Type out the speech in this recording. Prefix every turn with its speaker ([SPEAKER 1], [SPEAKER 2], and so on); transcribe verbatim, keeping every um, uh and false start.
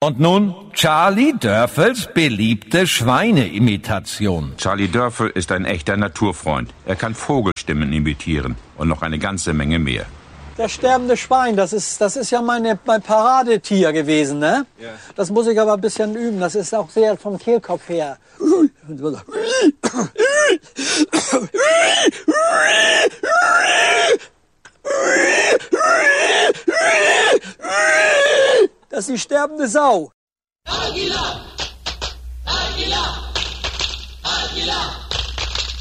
[SPEAKER 1] Und nun Charlie Dörfels beliebte Schweineimitation.
[SPEAKER 2] Charlie Dörfel ist ein echter Naturfreund. Er kann Vogelstimmen imitieren und noch eine ganze Menge mehr.
[SPEAKER 3] Das sterbende Schwein, das ist, das ist ja meine, mein Paradetier gewesen, ne? Ja. Das muss ich aber ein bisschen üben. Das ist auch sehr vom Kehlkopf her. Das ist die sterbende Sau. Aguilar! Aguilar! Aguilar!